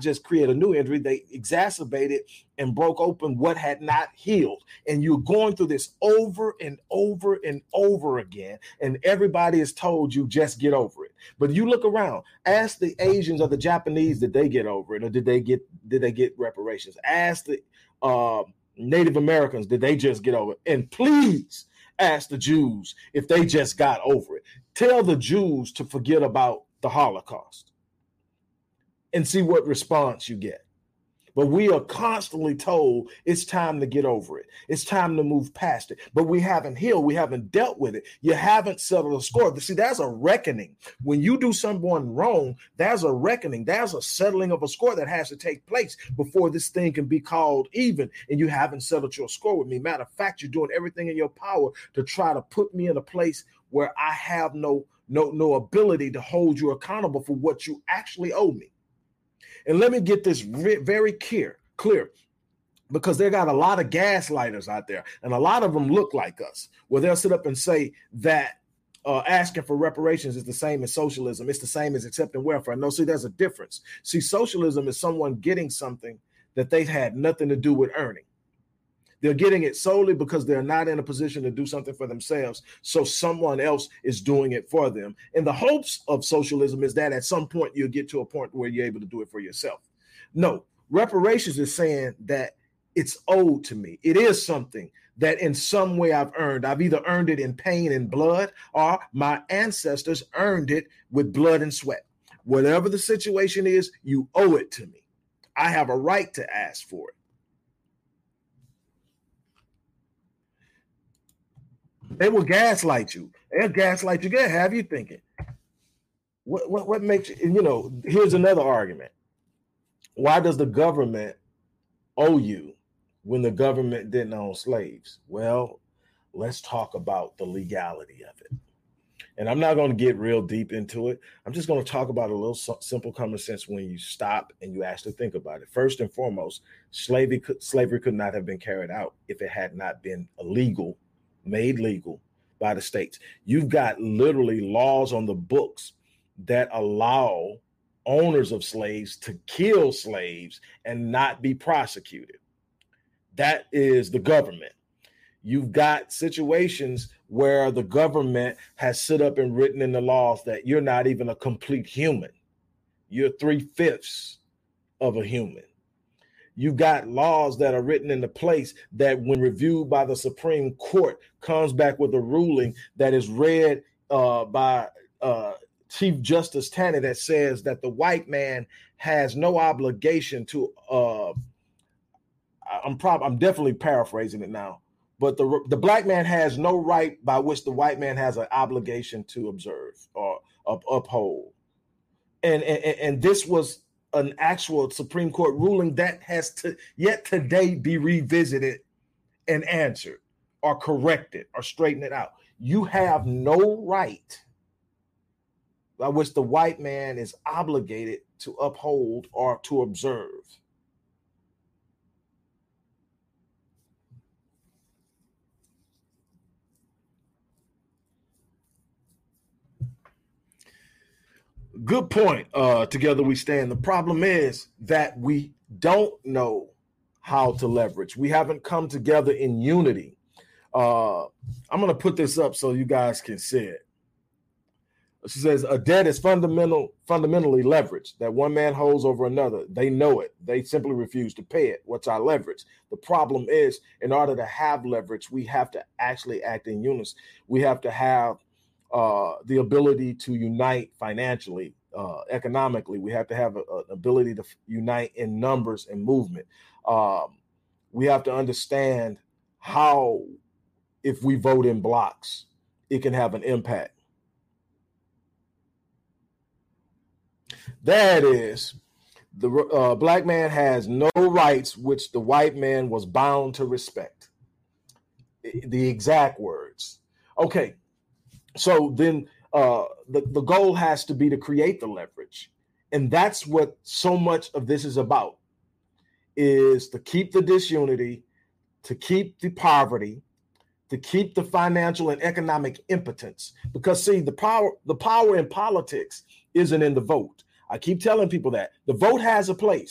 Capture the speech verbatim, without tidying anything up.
just create a new injury, they exacerbated and broke open what had not healed. And you're going through this over and over and over again. And everybody is told you just get over it. But you look around, ask the Asians or the Japanese, did they get over it? Or did they get did they get reparations? Ask the uh, Native Americans, did they just get over it? And please ask the Jews if they just got over it. Tell the Jews to forget about the Holocaust and see what response you get. But we are constantly told it's time to get over it. It's time to move past it. But we haven't healed. We haven't dealt with it. You haven't settled a score. See, there's a reckoning. When you do someone wrong, there's a reckoning. There's a settling of a score that has to take place before this thing can be called even. And you haven't settled your score with me. Matter of fact, you're doing everything in your power to try to put me in a place where I have no, no, no ability to hold you accountable for what you actually owe me. And let me get this very clear, clear, because they got a lot of gaslighters out there, and a lot of them look like us, where they'll sit up and say that uh, asking for reparations is the same as socialism. It's the same as accepting welfare. No, see, there's a difference. See, socialism is someone getting something that they've had nothing to do with earning. They're getting it solely because they're not in a position to do something for themselves. So someone else is doing it for them. And the hopes of socialism is that at some point you'll get to a point where you're able to do it for yourself. No, reparations is saying that it's owed to me. It is something that in some way I've earned. I've either earned it in pain and blood, or my ancestors earned it with blood and sweat. Whatever the situation is, you owe it to me. I have a right to ask for it. They will gaslight you. They'll gaslight you. They'll have you thinking. What, what, what makes you, you know, here's another argument. Why does the government owe you when the government didn't own slaves? Well, let's talk about the legality of it. And I'm not going to get real deep into it. I'm just going to talk about a little simple common sense when you stop and you actually think about it. First and foremost, slavery could, slavery could not have been carried out if it had not been illegal, made legal by the states. You've got literally laws on the books that allow owners of slaves to kill slaves and not be prosecuted. That is the government. You've got situations where the government has stood up and written in the laws that you're not even a complete human. You're three-fifths of a human. You've got laws that are written into place that when reviewed by the Supreme Court comes back with a ruling that is read uh, by uh, Chief Justice Taney that says that the white man has no obligation to, uh, I'm prob- I'm definitely paraphrasing it now, but the, the black man has no right by which the white man has an obligation to observe or up, uphold. And, and, and this was an actual Supreme Court ruling that has to yet today be revisited and answered or corrected or straightened it out. You have no right by which the white man is obligated to uphold or to observe. Good point. Uh, together we stand. The problem is that we don't know how to leverage. We haven't come together in unity. Uh, I'm going to put this up so you guys can see it. She says a debt is fundamental, fundamentally leverage that one man holds over another. They know it. They simply refuse to pay it. What's our leverage? The problem is, in order to have leverage, we have to actually act in unison. We have to have Uh, the ability to unite financially, uh, economically. We have to have an ability to f- unite in numbers and movement. Um, we have to understand how, if we vote in blocks, it can have an impact. That is, the uh, black man has no rights which the white man was bound to respect. The exact words. Okay. So then uh, the, the goal has to be to create the leverage. And that's what so much of this is about, is to keep the disunity, to keep the poverty, to keep the financial and economic impotence. Because, see, the power, the power in politics isn't in the vote. I keep telling people that the vote has a place.